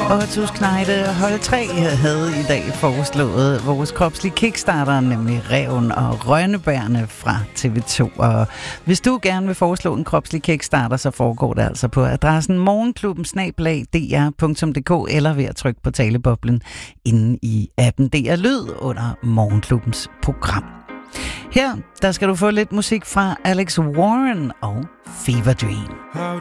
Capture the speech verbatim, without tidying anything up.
Og Tuskneide hold tre havde i dag foreslået vores kropslige kickstarter, nemlig Ræven og Rønnebærne fra T V to. Og hvis du gerne vil foreslå en kropslig kickstarter, så foregår det altså på adressen morgenklubben snabel-a d r punktum d k eller ved at trykke på taleboblen inde i appen D R Lyd under Morgenklubbens program. Her der skal du få lidt musik fra Alex Warren og Fever Dream.